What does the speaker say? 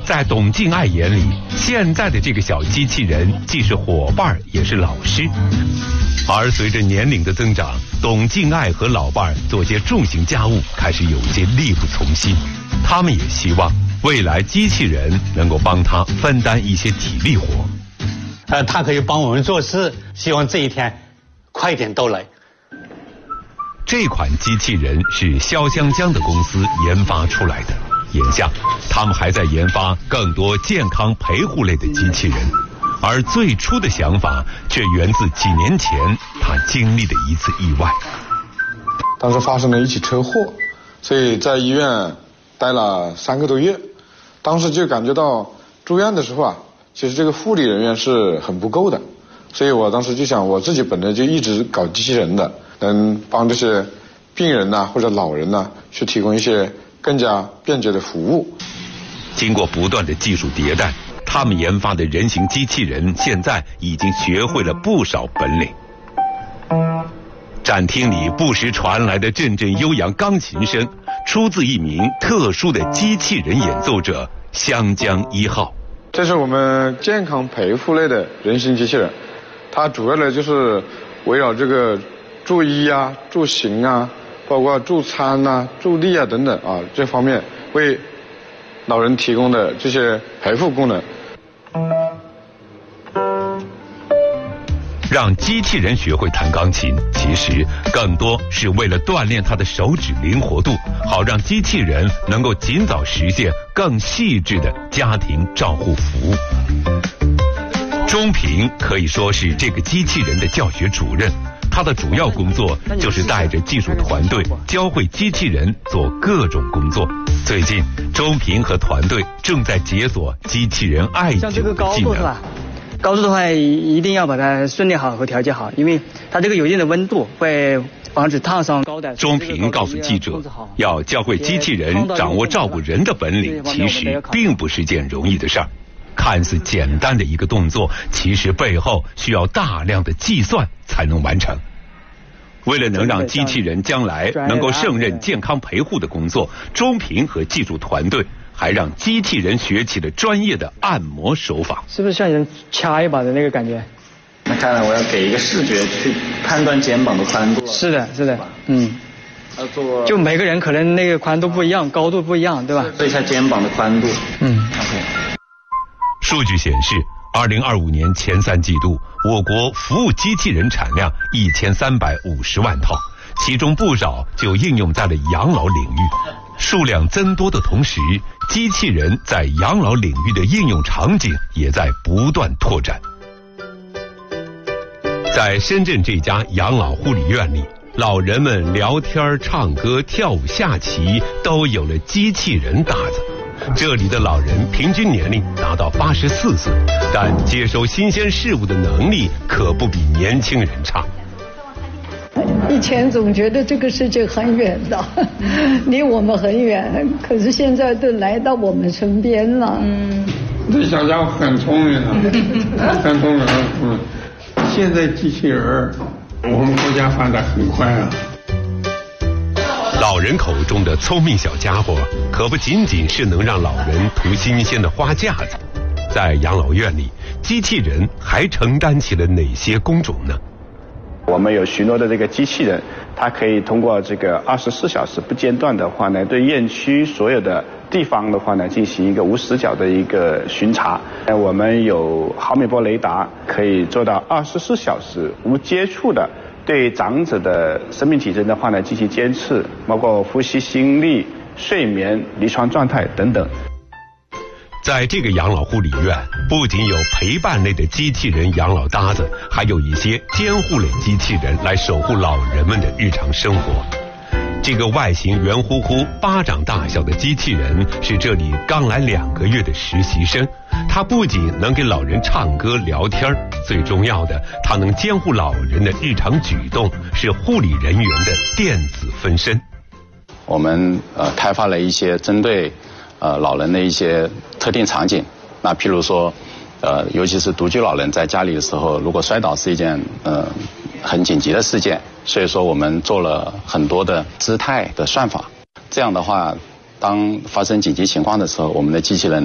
在董静爱眼里，现在的这个小机器人既是伙伴也是老师。而随着年龄的增长，董静爱和老伴做些重型家务开始有些力不从心。他们也希望未来机器人能够帮他分担一些体力活。 他可以帮我们做事，希望这一天快点到来。 这款机器人是潇湘江的公司研发出来的，眼下他们还在研发更多健康陪护类的机器人，而最初的想法却源自几年前他经历的一次意外。 当时发生了一起车祸，所以在医院待了3个多月。当时就感觉到住院的时候啊，其实这个护理人员是很不够的，所以我当时就想，我自己本来就一直搞机器人的，能帮这些病人呐或者老人呐去提供一些更加便捷的服务。 经过不断的技术迭代，他们研发的人形机器人现在已经学会了不少本领。展厅里不时传来的阵阵悠扬钢琴声，出自一名特殊的机器人演奏者湘江1号。 这是我们健康陪护类的人形机器人，它主要的就是围绕这个助医啊、助行啊，包括助餐啊、助力啊等等啊这方面为老人提供的这些陪护功能。 让机器人学会弹钢琴，其实更多是为了锻炼他的手指灵活度，好让机器人能够尽早实现更细致的家庭照护服务。钟平可以说是这个机器人的教学主任，他的主要工作就是带着技术团队教会机器人做各种工作。最近，钟平和团队正在解锁机器人艾灸的技能。 高度的话一定要把它顺利好和调节好，因为它这个有一定的温度会防止烫伤高的。 钟平告诉记者，要教会机器人掌握照顾人的本领，其实并不是件容易的事儿。看似简单的一个动作，其实背后需要大量的计算才能完成。为了能让机器人将来能够胜任健康陪护的工作，钟平和技术团队还让机器人学起了专业的按摩手法。 是不是像人掐一把的那个感觉？ 那看来我要给一个视觉去判断肩膀的宽度。 是的，是的，就每个人可能那个宽度不一样，高度不一样，对吧？ 测一下肩膀的宽度。OK。 数据显示，2025年前3季度，我国服务机器人产量1350万套，其中不少就应用在了养老领域。数量增多的同时，机器人在养老领域的应用场景也在不断拓展。在深圳这家养老护理院里，老人们聊天、唱歌、跳舞、下棋都有了机器人搭子。这里的老人平均年龄达到84岁，但接收新鲜事物的能力可不比年轻人差。 以前总觉得这个世界很远的，离我们很远，可是现在都来到我们身边了。 这小家伙很聪明啊，很聪明。现在机器人，我们国家发展很快啊。 老人口中的聪明小家伙，可不仅仅是能让老人图新鲜的花架子。在养老院里，机器人还承担起了哪些工种呢？ 我们有许多的这个机器人，它可以通过这个24小时不间断的话呢，对院区所有的地方的话呢，进行一个无死角的一个巡查。我们有毫米波雷达，可以做到24小时无接触的对长者的生命体征的话呢进行监测，包括呼吸、心率、睡眠、临床状态等等。 在这个养老护理院，不仅有陪伴类的机器人养老搭子，还有一些监护类机器人来守护老人们的日常生活。这个外形圆乎乎、巴掌大小的机器人是这里刚来2个月的实习生。它不仅能给老人唱歌聊天，最重要的，它能监护老人的日常举动，是护理人员的电子分身。 我们开发了一些针对老人的一些特定场景，那譬如说尤其是独居老人在家里的时候，如果摔倒是一件很紧急的事件，所以说我们做了很多的姿态的算法，这样的话当发生紧急情况的时候，我们的机器人